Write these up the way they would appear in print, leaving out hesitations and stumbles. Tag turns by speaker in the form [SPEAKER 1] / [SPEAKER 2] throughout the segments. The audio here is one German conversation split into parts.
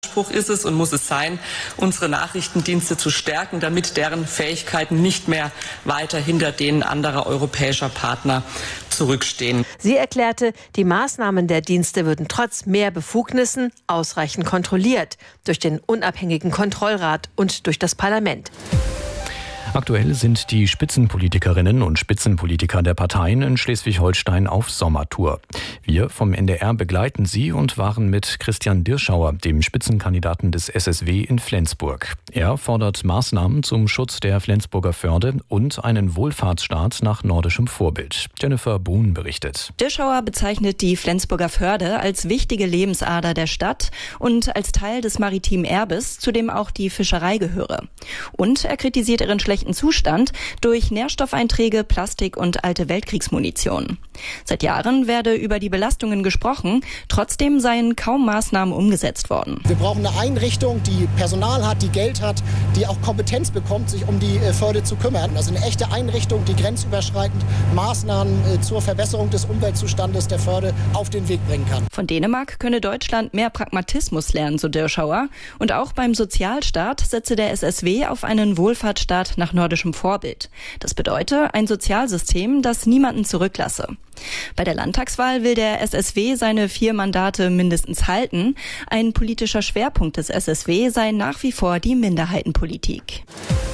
[SPEAKER 1] Anspruch ist es und muss es sein, unsere Nachrichtendienste zu stärken, damit deren Fähigkeiten nicht mehr weiter hinter denen anderer europäischer Partner zurückstehen.
[SPEAKER 2] Sie erklärte, die Maßnahmen der Dienste würden trotz mehr Befugnissen ausreichend kontrolliert durch den unabhängigen Kontrollrat und durch das Parlament.
[SPEAKER 3] Aktuell sind die Spitzenpolitikerinnen und Spitzenpolitiker der Parteien in Schleswig-Holstein auf Sommertour. Wir vom NDR begleiten sie und waren mit Christian Dirschauer, dem Spitzenkandidaten des SSW in Flensburg. Er fordert Maßnahmen zum Schutz der Flensburger Förde und einen Wohlfahrtsstaat nach nordischem Vorbild. Jennifer Brun berichtet.
[SPEAKER 4] Dirschauer bezeichnet die Flensburger Förde als wichtige Lebensader der Stadt und als Teil des maritimen Erbes, zu dem auch die Fischerei gehöre. Und er kritisiert ihren schlechten Zustand durch Nährstoffeinträge, Plastik und alte Weltkriegsmunition. Seit Jahren werde über die Belastungen gesprochen, trotzdem seien kaum Maßnahmen umgesetzt worden.
[SPEAKER 5] Wir brauchen eine Einrichtung, die Personal hat, die Geld hat, die auch Kompetenz bekommt, sich um die Förde zu kümmern. Also eine echte Einrichtung, die grenzüberschreitend Maßnahmen zur Verbesserung des Umweltzustandes der Förde auf den Weg bringen kann.
[SPEAKER 4] Von Dänemark könne Deutschland mehr Pragmatismus lernen, so Dirschauer. Und auch beim Sozialstaat setze der SSW auf einen Wohlfahrtsstaat nach nordischem Vorbild. Das bedeutet ein Sozialsystem, das niemanden zurücklasse. Bei der Landtagswahl will der SSW seine 4 Mandate mindestens halten. Ein politischer Schwerpunkt des SSW sei nach wie vor die Minderheitenpolitik.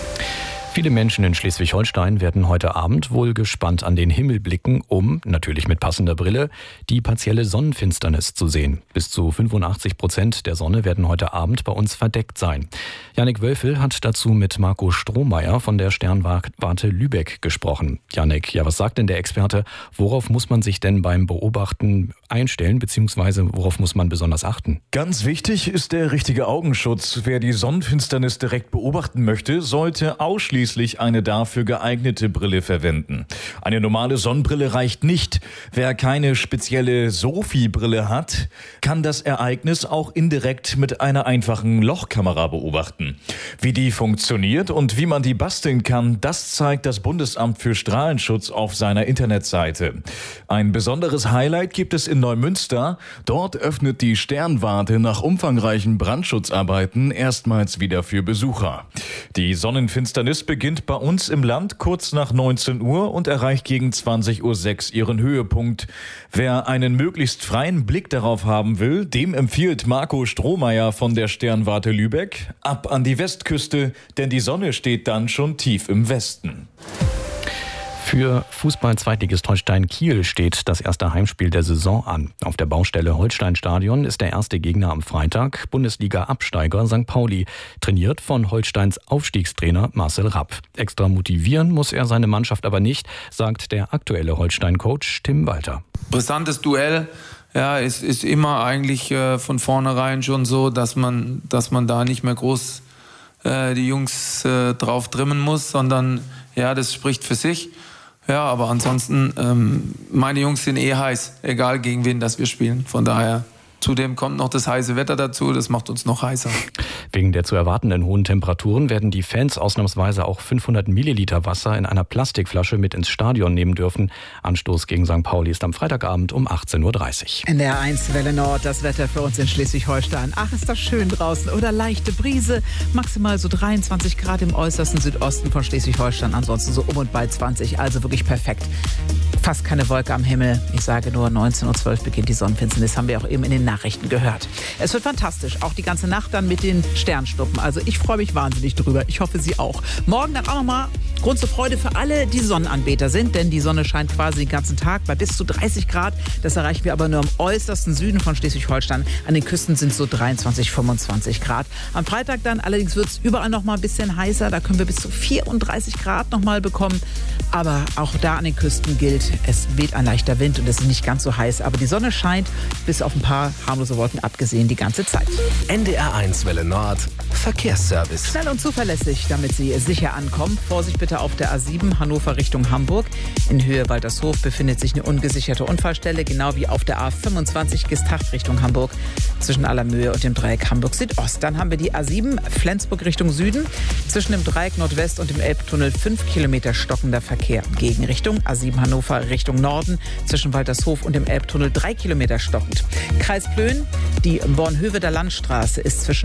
[SPEAKER 3] Viele Menschen in Schleswig-Holstein werden heute Abend wohl gespannt an den Himmel blicken, um, natürlich mit passender Brille, die partielle Sonnenfinsternis zu sehen. Bis zu 85% der Sonne werden heute Abend bei uns verdeckt sein. Jannik Wölfel hat dazu mit Marco Strohmeier von der Sternwarte Lübeck gesprochen. Jannik, ja, was sagt denn der Experte? Worauf muss man sich denn beim Beobachten einstellen, beziehungsweise worauf muss man besonders achten?
[SPEAKER 6] Ganz wichtig ist der richtige Augenschutz. Wer die Sonnenfinsternis direkt beobachten möchte, sollte ausschließlich eine dafür geeignete Brille verwenden. Eine normale Sonnenbrille reicht nicht. Wer keine spezielle SOFI-Brille hat, kann das Ereignis auch indirekt mit einer einfachen Lochkamera beobachten. Wie die funktioniert und wie man die basteln kann, das zeigt das Bundesamt für Strahlenschutz auf seiner Internetseite. Ein besonderes Highlight gibt es in Neumünster. Dort öffnet die Sternwarte nach umfangreichen Brandschutzarbeiten erstmals wieder für Besucher. Die Sonnenfinsternis beginnt bei uns im Land kurz nach 19 Uhr und erreicht gegen 20:06 Uhr ihren Höhepunkt. Wer einen möglichst freien Blick darauf haben will, dem empfiehlt Marco Strohmeier von der Sternwarte Lübeck ab an die Westküste, denn die Sonne steht dann schon tief im Westen.
[SPEAKER 3] Für Fußball-Zweitligist Holstein Kiel steht das erste Heimspiel der Saison an. Auf der Baustelle Holstein-Stadion ist der erste Gegner am Freitag Bundesliga-Absteiger St. Pauli, trainiert von Holsteins Aufstiegstrainer Marcel Rapp. Extra motivieren muss er seine Mannschaft aber nicht, sagt der aktuelle Holstein-Coach Tim Walter.
[SPEAKER 7] Brisantes Duell. Ja, es ist immer eigentlich von vornherein schon so, dass man da nicht mehr groß die Jungs drauf trimmen muss, sondern ja, das spricht für sich. Ja, aber ansonsten, meine Jungs sind heiß, egal gegen wen das wir spielen. Von daher, zudem kommt noch das heiße Wetter dazu, das macht uns noch heißer.
[SPEAKER 3] Wegen der zu erwartenden hohen Temperaturen werden die Fans ausnahmsweise auch 500 Milliliter Wasser in einer Plastikflasche mit ins Stadion nehmen dürfen. Anstoß gegen St. Pauli ist am Freitagabend um 18:30 Uhr.
[SPEAKER 8] NDR 1 Welle Nord, das Wetter für uns in Schleswig-Holstein. Ach, ist das schön draußen, oder? Leichte Brise, maximal so 23 Grad im äußersten Südosten von Schleswig-Holstein, ansonsten so um und bei 20, also wirklich perfekt. Fast keine Wolke am Himmel. Ich sage nur, 19:12 Uhr beginnt die Sonnenfinsternis, haben wir auch eben in den Nachrichten gehört. Es wird fantastisch, auch die ganze Nacht dann mit den Sternschnuppen. Also ich freue mich wahnsinnig drüber. Ich hoffe, Sie auch. Morgen dann auch nochmal Grund zur Freude für alle, die Sonnenanbeter sind, denn die Sonne scheint quasi den ganzen Tag bei bis zu 30 Grad. Das erreichen wir aber nur im äußersten Süden von Schleswig-Holstein. An den Küsten sind es so 23, 25 Grad. Am Freitag dann allerdings wird es überall noch mal ein bisschen heißer. Da können wir bis zu 34 Grad noch mal bekommen. Aber auch da an den Küsten gilt, es weht ein leichter Wind und es ist nicht ganz so heiß. Aber die Sonne scheint, bis auf ein paar harmlose Wolken abgesehen, die ganze Zeit.
[SPEAKER 9] NDR 1 Welle Nord. Verkehrsservice.
[SPEAKER 8] Schnell und zuverlässig, damit Sie sicher ankommen. Vorsicht bitte auf der A7 Hannover Richtung Hamburg. In Höhe Waltershof befindet sich eine ungesicherte Unfallstelle, genau wie auf der A25 Gestacht Richtung Hamburg zwischen Allermöhe und dem Dreieck Hamburg Südost. Dann haben wir die A7 Flensburg Richtung Süden. Zwischen dem Dreieck Nordwest und dem Elbtunnel 5 Kilometer stockender Verkehr. Gegenrichtung A7 Hannover Richtung Norden zwischen Waltershof und dem Elbtunnel 3 Kilometer stockend. Kreis Plön, die Bornhöveder Landstraße ist zwischen